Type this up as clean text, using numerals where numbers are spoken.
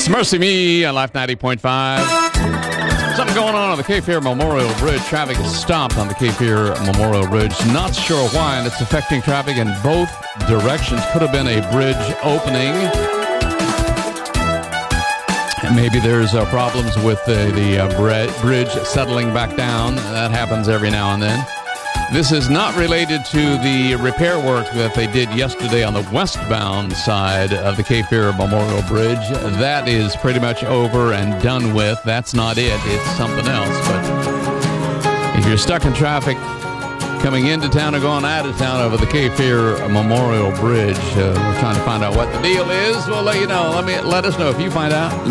It's Mercy Me on Life 90.5. Something going on the Cape Fear Memorial Bridge. Traffic is stopped on the Cape Fear Memorial Bridge. Not sure why, and it's affecting traffic in both directions. Could have been a bridge opening. And maybe there's problems with the bridge settling back down. That happens every now and then. This is not related to the repair work that they did yesterday on the westbound side of the Cape Fear Memorial Bridge. That is pretty much over and done with. That's not it. It's something else. But if you're stuck in traffic coming into town or going out of town over the Cape Fear Memorial Bridge, we're trying to find out what the deal is. We'll let you know. Let us know if you find out.